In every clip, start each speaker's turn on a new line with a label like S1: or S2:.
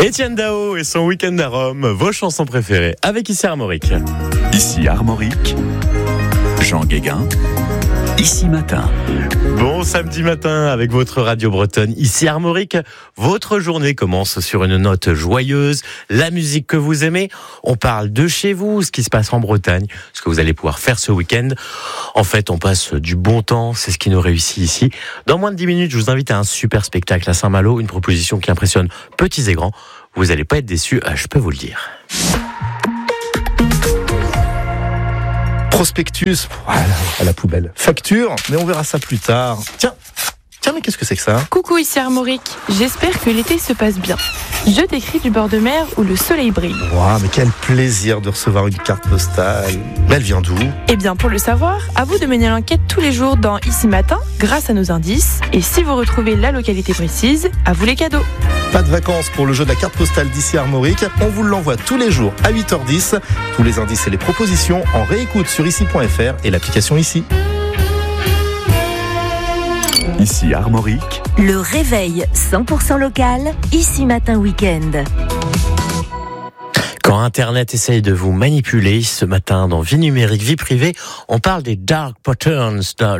S1: Etienne Dao et son week-end à Rome, vos chansons préférées, avec ici Armorique.
S2: Ici Armorique, Jean Guéguin, Ici Matin.
S1: Bon samedi matin avec votre radio bretonne, ici Armorique. Votre journée commence sur une note joyeuse, la musique que vous aimez. On parle de chez vous, ce qui se passe en Bretagne, ce que vous allez pouvoir faire ce week-end. En fait, on passe du bon temps, c'est ce qui nous réussit ici. Dans moins de 10 minutes, je vous invite à un super spectacle à Saint-Malo, une proposition qui impressionne petits et grands. Vous n'allez pas être déçus, je peux vous le dire.
S3: Prospectus, voilà, à la poubelle. Facture, mais on verra ça plus tard. Tiens, mais qu'est-ce que c'est que ça ?
S4: Coucou, ici Armorique. J'espère que l'été se passe bien. Je t'écris du bord de mer où le soleil brille.
S3: Waouh, mais quel plaisir de recevoir une carte postale. Mais elle vient d'où ?
S4: Eh bien, pour le savoir, à vous de mener l'enquête tous les jours dans Ici Matin, grâce à nos indices. Et si vous retrouvez la localité précise, à vous les cadeaux.
S3: Pas de vacances pour le jeu de la carte postale d'ici Armorique. On vous l'envoie tous les jours à 8h10. Tous les indices et les propositions en réécoute sur ici.fr et l'application Ici.
S2: Ici Armorique,
S5: Le réveil 100% local, Ici Matin Week-end.
S1: Quand Internet essaye de vous manipuler, ce matin dans Vie numérique, vie privée, on parle des dark patterns.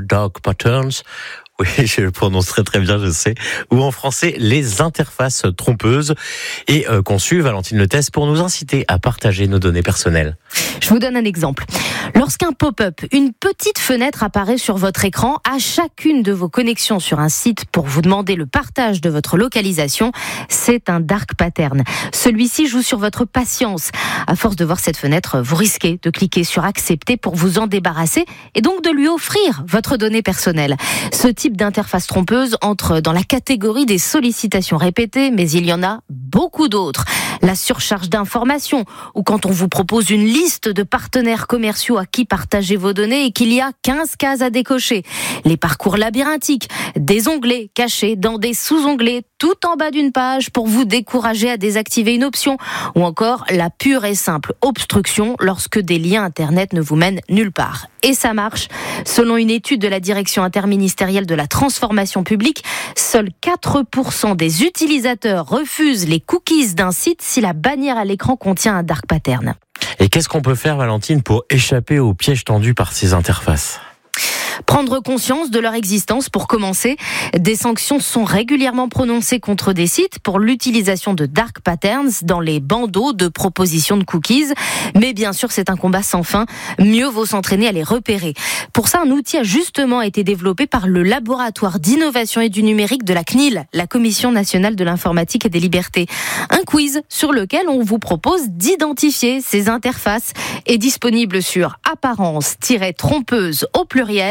S1: Oui, je le prononce très bien, je sais. Ou en français, les interfaces trompeuses. Et conçues, Valentine Letès, pour nous inciter à partager nos données personnelles.
S6: Je vous donne un exemple. Lorsqu'un pop-up, une petite fenêtre apparaît sur votre écran à chacune de vos connexions sur un site pour vous demander le partage de votre localisation, c'est un dark pattern. Celui-ci joue sur votre patience. À force de voir cette fenêtre, vous risquez de cliquer sur accepter pour vous en débarrasser et donc de lui offrir votre donnée personnelle. Ce type d'interface trompeuse entre dans la catégorie des sollicitations répétées, mais il y en a beaucoup d'autres. La surcharge d'informations, ou quand on vous propose une liste de partenaires commerciaux à qui partager vos données et qu'il y a 15 cases à décocher. Les parcours labyrinthiques, des onglets cachés dans des sous-onglets tout en bas d'une page pour vous décourager à désactiver une option, ou encore la pure et simple obstruction lorsque des liens internet ne vous mènent nulle part. Et ça marche. Selon une étude de la direction interministérielle de la transformation publique, seuls 4% des utilisateurs refusent les cookies d'un site si la bannière à l'écran contient un dark pattern.
S1: Et qu'est-ce qu'on peut faire, Valentine, pour échapper aux pièges tendus par ces interfaces ?
S6: Prendre conscience de leur existence pour commencer. Des sanctions sont régulièrement prononcées contre des sites pour l'utilisation de dark patterns dans les bandeaux de propositions de cookies. Mais bien sûr, c'est un combat sans fin. Mieux vaut s'entraîner à les repérer. Pour ça, un outil a justement été développé par le laboratoire d'innovation et du numérique de la CNIL, la Commission nationale de l'informatique et des libertés. Un quiz sur lequel on vous propose d'identifier ces interfaces est disponible sur apparence-trompeuse au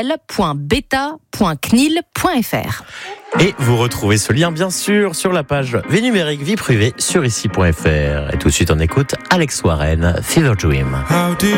S6: pluriel.beta.cnil.fr.
S1: Et vous retrouvez ce lien, bien sûr, sur la page Vie numérique, vie privée, sur ici.fr. Et tout de suite, on écoute Alex Warren, Fever Dream.